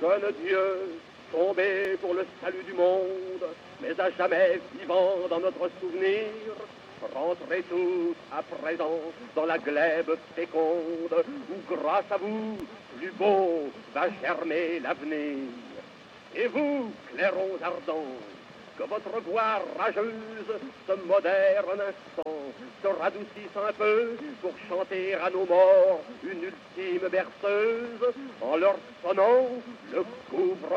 jeunes dieux, tombés pour le salut du monde, mais à jamais vivant dans notre souvenir. Rentrez tous à présent dans la glèbe féconde, où grâce à vous, plus beau va germer l'avenir. Et vous, clairons ardents, que votre voix rageuse se modère un instant, se radoucisse un peu pour chanter à nos morts une ultime berceuse en leur sonnant le couvre